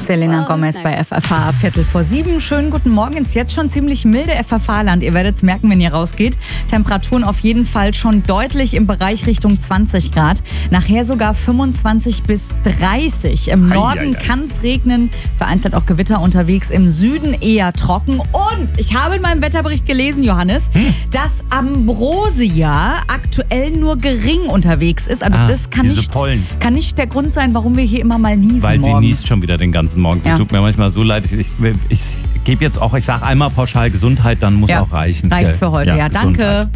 Selena Gomez bei FFH, 6:15. Schönen guten Morgen ins jetzt schon ziemlich milde FFH-Land. Ihr werdet es merken, wenn ihr rausgeht. Temperaturen auf jeden Fall schon deutlich im Bereich Richtung 20 Grad. Nachher sogar 25 bis 30. Im Norden kann es regnen, vereinzelt auch Gewitter unterwegs. Im Süden eher trocken. Und ich habe in meinem Wetterbericht gelesen, Johannes, dass Ambrosia aktuell nur gering unterwegs ist. Also das kann nicht der Grund sein, warum wir hier immer mal niesen. Weil sie morgens. niest schon wieder den ganzen Morgen. Sie tut mir manchmal so leid. Ich gebe jetzt auch, ich sage einmal pauschal Gesundheit, dann muss auch reichen. Reicht's für heute, danke. Gesundheit.